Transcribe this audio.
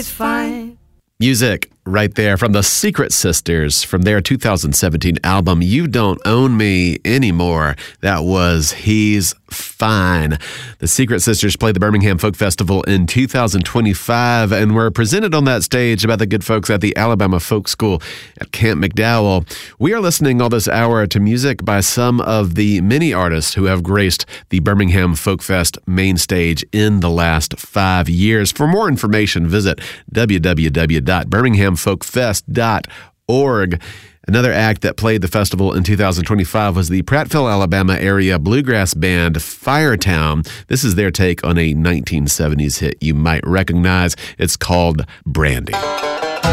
always fine. Music right there from the Secret Sisters from their 2017 album, You Don't Own Me Anymore. That was He's Fine. The Secret Sisters played the Birmingham Folk Festival in 2025 and were presented on that stage by the good folks at the Alabama Folk School at Camp McDowell. We are listening all this hour to music by some of the many artists who have graced the Birmingham Folk Fest main stage in the last 5 years. For more information, visit www.birminghamfolkfest.org. Another act that played the festival in 2025 was the Prattville, Alabama area bluegrass band Firetown. This is their take on a 1970s hit you might recognize. It's called Brandy.